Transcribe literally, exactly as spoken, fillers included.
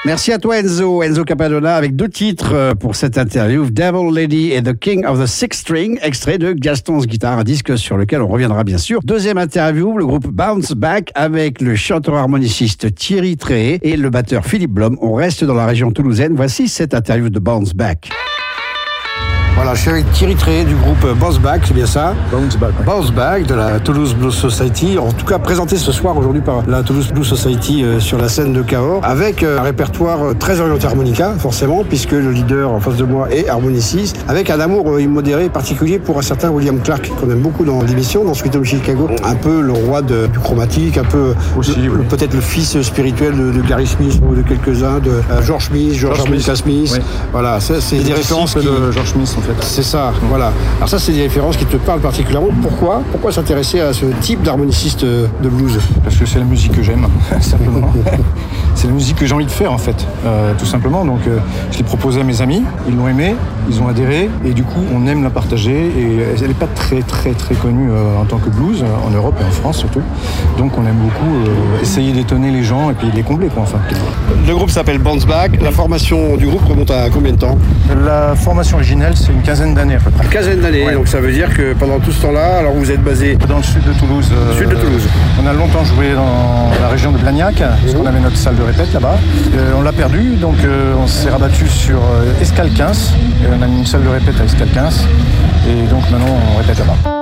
Merci à toi Enzo, Enzo Capadona avec deux titres pour cette interview, Devil Lady et The King of the Six String, extrait de Gaston's Guitare, un disque sur lequel on reviendra bien sûr. Deuxième interview, le groupe Bounce Back avec le chanteur harmoniciste Thierry Tréhé et le batteur Philippe Blom. On reste dans la région toulousaine. Voici cette interview de Bounce Back. Voilà, je suis avec Thierry Tréhé du groupe Bounce Back, c'est bien ça? Bounce Back. Ouais. Bounce Back de la Toulouse Blues Society, en tout cas présenté ce soir aujourd'hui par la Toulouse Blues Society euh, sur la scène de Cahors, avec euh, un répertoire très orienté harmonica, forcément, puisque le leader en face de moi est harmoniciste, avec un amour euh, immodéré particulier pour un certain William Clark, qu'on aime beaucoup dans l'émission, dans Sweet Home Chicago, un peu le roi de, du chromatique, un peu Aussi, le, oui. le, peut-être le fils spirituel de, de Gary Smith ou de quelques-uns, de euh, George Smith, George, George Smith, Smith. Oui. Voilà, ça, c'est des références qui... de George Smith en fait. C'est ça. Voilà. Alors ça, c'est des références qui te parlent particulièrement. Pourquoi Pourquoi s'intéresser à ce type d'harmoniciste de blues? Parce que c'est la musique que j'aime, simplement. C'est la musique que j'ai envie de faire, en fait, euh, tout simplement. Donc, euh, je l'ai proposé à mes amis, ils l'ont aimé, ils ont adhéré, et du coup, on aime la partager. Et elle n'est pas très, très, très connue euh, en tant que blues, en Europe et en France surtout. Donc, on aime beaucoup euh, essayer d'étonner les gens et puis les combler, quoi, enfin. Le groupe s'appelle Bounce Back. La formation du groupe remonte à combien de temps? La formation originelle, c'est une quinzaine d'années à peu près. Une quinzaine d'années, ouais. Donc ça veut dire que pendant tout ce temps-là, alors vous êtes basé dans le sud de Toulouse. Euh, sud de Toulouse. On a longtemps joué dans la région de Blagnac, parce qu'on avait notre salle de répète là-bas. Euh, on l'a perdu, donc euh, on s'est rabattu sur euh, Escalquens. Et on a mis une salle de répète à Escalquens. Et donc maintenant on répète là-bas.